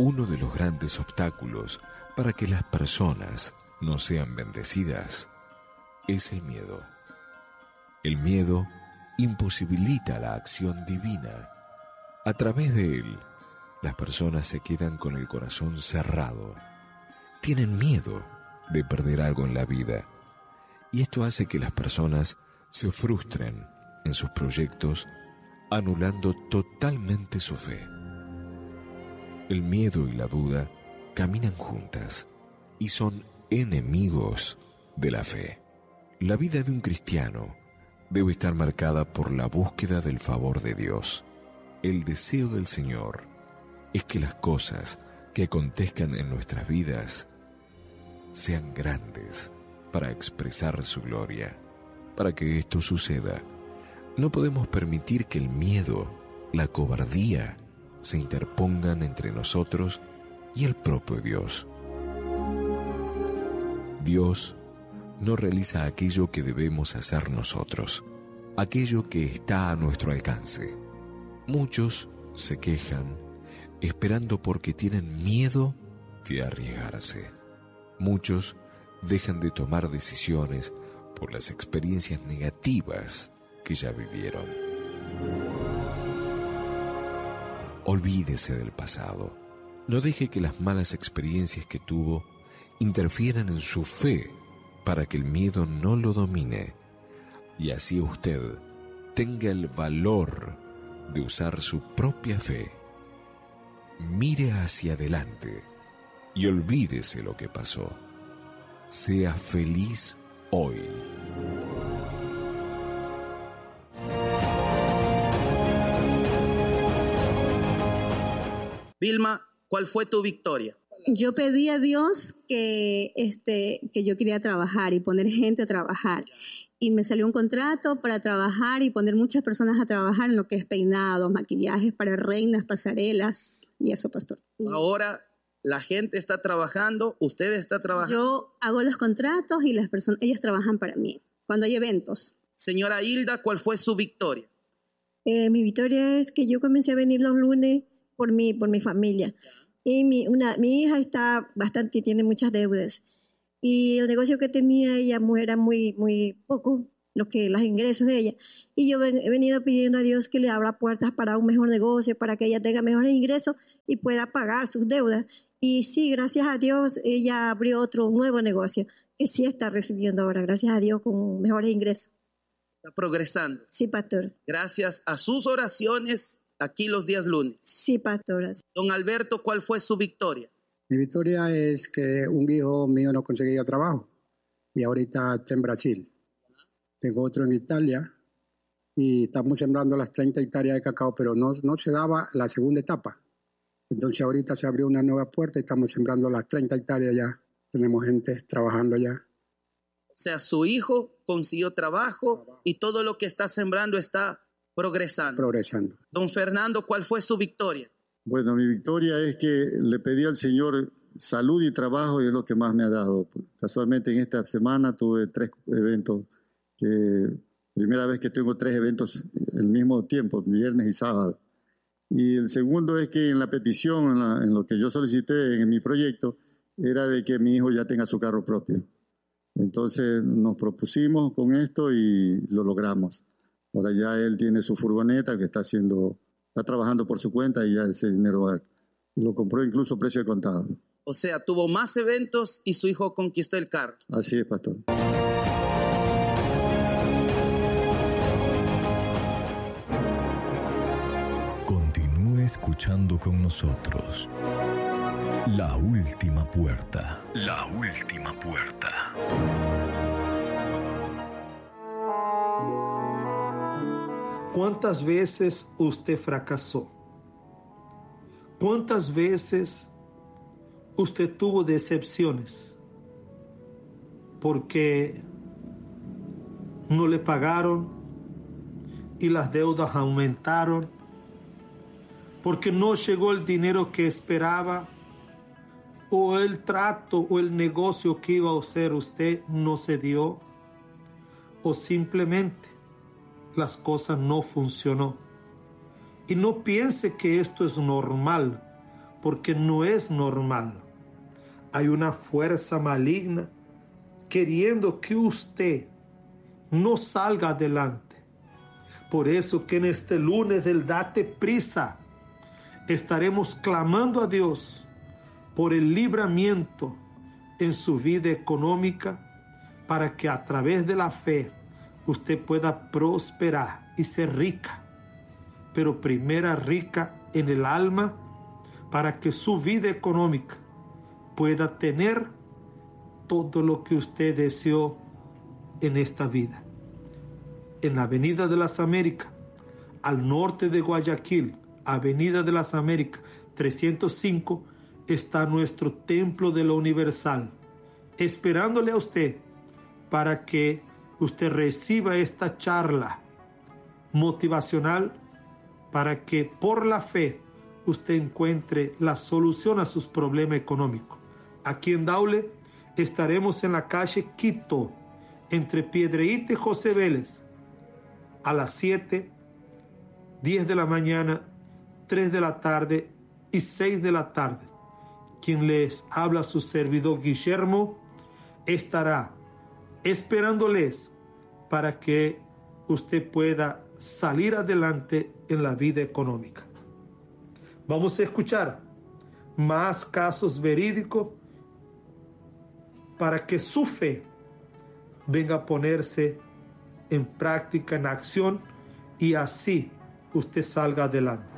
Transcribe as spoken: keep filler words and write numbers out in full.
Uno de los grandes obstáculos para que las personas no sean bendecidas es el miedo. El miedo imposibilita la acción divina. A través de él, las personas se quedan con el corazón cerrado. Tienen miedo de perder algo en la vida. Y esto hace que las personas se frustren en sus proyectos, anulando totalmente su fe. El miedo y la duda caminan juntas y son enemigos de la fe. La vida de un cristiano debe estar marcada por la búsqueda del favor de Dios. El deseo del Señor es que las cosas que acontezcan en nuestras vidas sean grandes para expresar su gloria. Para que esto suceda, no podemos permitir que el miedo, la cobardía, se interpongan entre nosotros y el propio Dios. Dios no realiza aquello que debemos hacer nosotros, aquello que está a nuestro alcance. Muchos se quejan esperando porque tienen miedo de arriesgarse. Muchos dejan de tomar decisiones por las experiencias negativas que ya vivieron. Olvídese del pasado. No deje que las malas experiencias que tuvo interfieran en su fe para que el miedo no lo domine y así usted tenga el valor de usar su propia fe. Mire hacia adelante y olvídese lo que pasó. Sea feliz hoy. Vilma, ¿cuál fue tu victoria? Yo pedí a Dios que, este, que yo quería trabajar y poner gente a trabajar. Y me salió un contrato para trabajar y poner muchas personas a trabajar en lo que es peinados, maquillajes para reinas, pasarelas y eso, pastor. Ahora la gente está trabajando, usted está trabajando. Yo hago los contratos y las personas, ellas trabajan para mí cuando hay eventos. Señora Hilda, ¿cuál fue su victoria? Eh, mi victoria es que yo comencé a venir los lunes por mí, por mi familia. Y mi, una, mi hija está bastante, tiene muchas deudas. Y el negocio que tenía ella era muy, muy poco, lo que, los ingresos de ella. Y yo ven, he venido pidiendo a Dios que le abra puertas para un mejor negocio, para que ella tenga mejores ingresos y pueda pagar sus deudas. Y sí, gracias a Dios, ella abrió otro nuevo negocio que sí está recibiendo ahora, gracias a Dios, con mejores ingresos. Está progresando. Sí, pastor. Gracias a sus oraciones aquí los días lunes. Sí, pastor. Don Alberto, ¿cuál fue su victoria? Mi victoria es que un hijo mío no conseguía trabajo y ahorita está en Brasil. Tengo otro en Italia y estamos sembrando las treinta hectáreas de cacao, pero no, no se daba la segunda etapa. Entonces ahorita se abrió una nueva puerta y estamos sembrando las treinta hectáreas ya. Tenemos gente trabajando ya. O sea, su hijo consiguió trabajo y todo lo que está sembrando está progresando. Progresando. Don Fernando, ¿cuál fue su victoria? Bueno, mi victoria es que le pedí al Señor salud y trabajo y es lo que más me ha dado. Casualmente en esta semana tuve tres eventos, que primera vez que tengo tres eventos al mismo tiempo, viernes y sábado. Y el segundo es que en la petición, en, la, en lo que yo solicité en mi proyecto, era de que mi hijo ya tenga su carro propio. Entonces nos propusimos con esto y lo logramos. Ahora ya él tiene su furgoneta que está haciendo, está trabajando por su cuenta y ya ese dinero va, lo compró incluso a precio de contado. O sea, tuvo más eventos y su hijo conquistó el carro. Así es, pastor. Continúe escuchando con nosotros. La última puerta. La última puerta. ¿Cuántas veces usted fracasó? ¿Cuántas veces usted tuvo decepciones? Porque no le pagaron y las deudas aumentaron. Porque no llegó el dinero que esperaba. O el trato o el negocio que iba a hacer usted no se dio. O simplemente las cosas no funcionó. Y no piense que esto es normal, porque no es normal. Hay una fuerza maligna queriendo que usted no salga adelante. Por eso que en este lunes del Date Prisa estaremos clamando a Dios por el libramiento en su vida económica, para que a través de la fe usted pueda prosperar y ser rica, pero primero rica en el alma, para que su vida económica pueda tener todo lo que usted deseó en esta vida. En la Avenida de las Américas, al norte de Guayaquil, Avenida de las Américas trescientos cinco, está nuestro Templo de lo Universal, esperándole a usted para que usted reciba esta charla motivacional, para que por la fe usted encuentre la solución a sus problemas económicos. Aquí en Daule estaremos en la calle Quito, entre Piedreíta y José Vélez, a las siete, diez de la mañana, tres de la tarde y seis de la tarde. Quien les habla, su servidor Guillermo, estará esperándoles para que usted pueda salir adelante en la vida económica. Vamos a escuchar más casos verídicos para que su fe venga a ponerse en práctica, en acción, y así usted salga adelante.